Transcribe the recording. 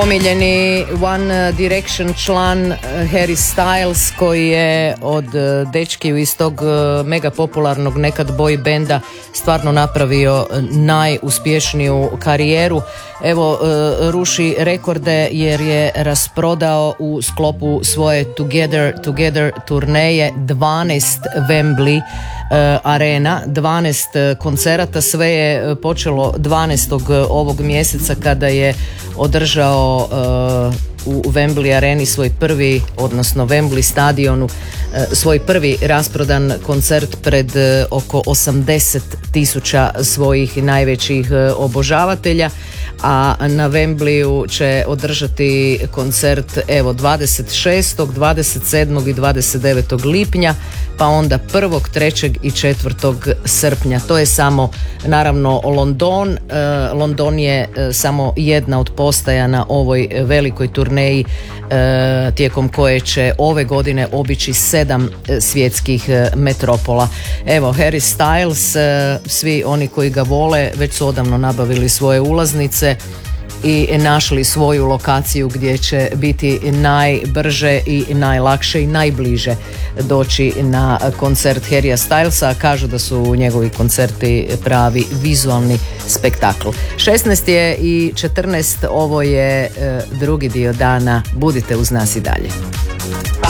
Omiljeni One Direction član Harry Styles, koji je od dečki iz tog mega popularnog nekad boy benda stvarno napravio najuspješniju karijeru. Evo, ruši rekorde jer je rasprodao u sklopu svoje Together turneje 12 Wembley arena, 12 koncerata. Sve je počelo 12. ovog mjeseca kada je održao u Wembley areni svoj prvi, odnosno Wembley stadionu, svoj prvi rasprodan koncert pred oko 80.000 svojih najvećih obožavatelja, a na Wembleyu će održati koncert 26., 27. i 29. lipnja, pa onda 1., 3. i 4. srpnja. To je samo naravno London. London je samo jedna od postaja na ovoj velikoj turneji tijekom koje će ove godine obići 7 svjetskih metropola. Evo, Harry Styles, svi oni koji ga vole već su odavno nabavili svoje ulaznice i našli svoju lokaciju gdje će biti najbrže i najlakše i najbliže doći na koncert Harrya Stylesa. Kažu da su njegovi koncerti pravi vizualni spektakl. 16 je i 14, ovo je drugi dio dana. Budite uz nas i dalje.